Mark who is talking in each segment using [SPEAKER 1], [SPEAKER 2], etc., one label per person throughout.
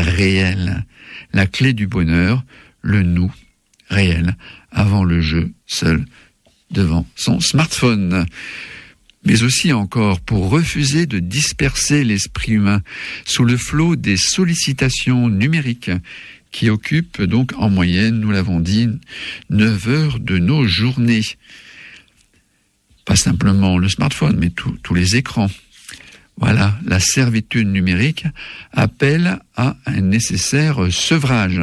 [SPEAKER 1] réel, la clé du bonheur, le nous réel, avant le jeu, seul, devant son smartphone. Mais aussi encore pour refuser de disperser l'esprit humain sous le flot des sollicitations numériques qui occupent donc en moyenne, nous l'avons dit, 9 heures de nos journées. Pas simplement le smartphone, mais tous les écrans. Voilà, la servitude numérique appelle à un nécessaire sevrage.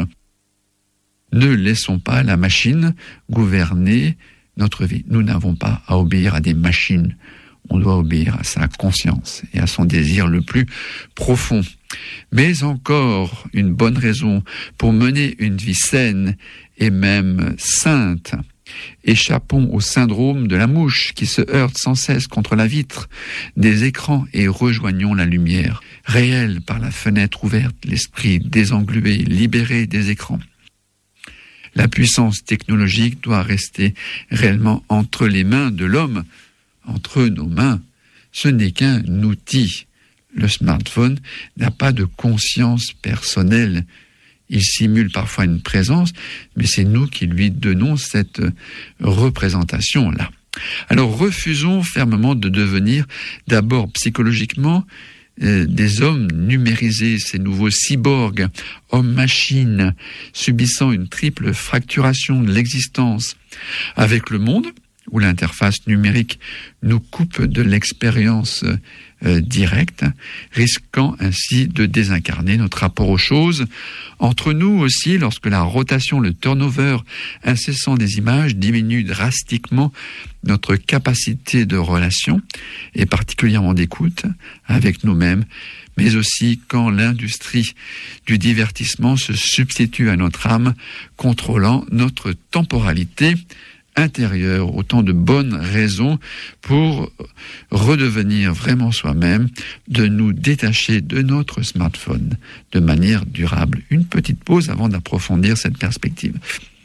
[SPEAKER 1] Ne laissons pas la machine gouverner notre vie. Nous n'avons pas à obéir à des machines. On doit obéir à sa conscience et à son désir le plus profond. Mais encore une bonne raison pour mener une vie saine et même sainte. Échappons au syndrome de la mouche qui se heurte sans cesse contre la vitre des écrans et rejoignons la lumière réelle par la fenêtre ouverte, l'esprit désenglué, libéré des écrans. La puissance technologique doit rester réellement entre les mains de l'homme, entre nos mains. Ce n'est qu'un outil. Le smartphone n'a pas de conscience personnelle. Il simule parfois une présence, mais c'est nous qui lui donnons cette représentation-là. Alors refusons fermement de devenir d'abord psychologiquement des hommes numérisés, ces nouveaux cyborgs, hommes-machines, subissant une triple fracturation de l'existence avec le monde, où l'interface numérique nous coupe de l'expérience directe, risquant ainsi de désincarner notre rapport aux choses. Entre nous aussi, lorsque la rotation, le turnover incessant des images diminue drastiquement notre capacité de relation, et particulièrement d'écoute avec nous-mêmes, mais aussi quand l'industrie du divertissement se substitue à notre âme, contrôlant notre temporalité intérieure. Autant de bonnes raisons pour redevenir vraiment soi-même, de nous détacher de notre smartphone de manière durable. Une petite pause avant d'approfondir cette perspective.